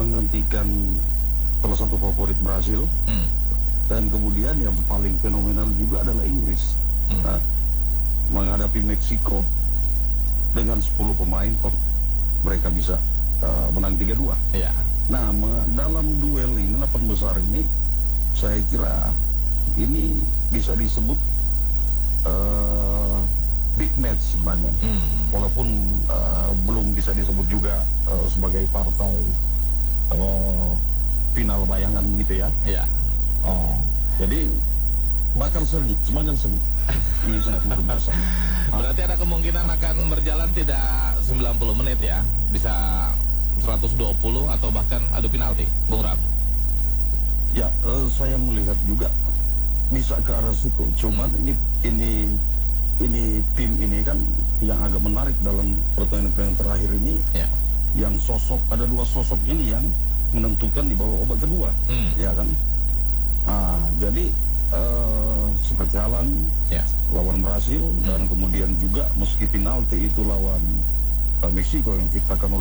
menghentikan salah satu favorit Brasil. Dan kemudian yang paling fenomenal juga adalah Inggris. Nah, menghadapi Meksiko dengan 10 pemain, mereka bisa menang 3-2. Iya. Nah, dalam duel ini 8 besar ini, saya kira ini bisa disebut big match sebenarnya. Walaupun belum bisa disebut juga sebagai partai final bayangan begitu ya. Iya. Jadi bakal seri, semakin seri. Ini sangat luar biasa. Berarti ada kemungkinan akan berjalan tidak 90 menit ya, bisa 120 atau bahkan adu penalti, Bung Ram? Ya, saya melihat juga bisa ke arah situ. Cuman ini tim ini kan yang agak menarik dalam pertandingan terakhir ini. Ya. Yang ada 2 sosok ini yang menentukan di bawah babak kedua, ya kan? Jadi seperti Haaland lawan Brasil dan kemudian juga meski penalti itu lawan Meksiko yang diciptakan